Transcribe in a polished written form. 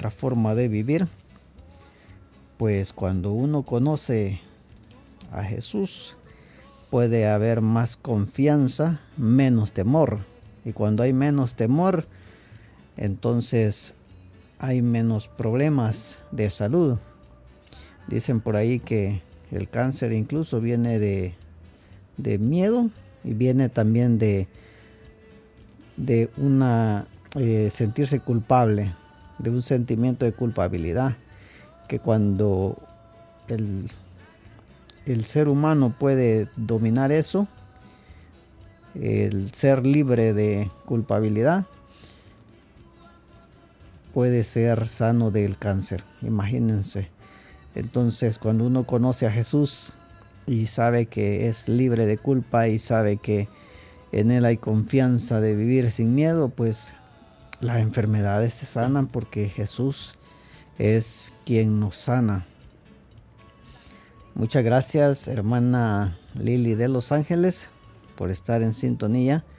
nuestra forma de vivir, pues cuando uno conoce a Jesús, puede haber más confianza, menos temor. Y cuando hay menos temor, entonces hay menos problemas de salud. Dicen por ahí que el cáncer incluso viene de miedo y viene también de una sentirse culpable, de un sentimiento de culpabilidad, que cuando el ser humano puede dominar eso, el ser libre de culpabilidad, puede ser sano del cáncer. Imagínense. Entonces, cuando uno conoce a Jesús y sabe que es libre de culpa y sabe que en Él hay confianza de vivir sin miedo, pues las enfermedades se sanan porque Jesús es quien nos sana. Muchas gracias, hermana Lili de Los Ángeles, por estar en sintonía.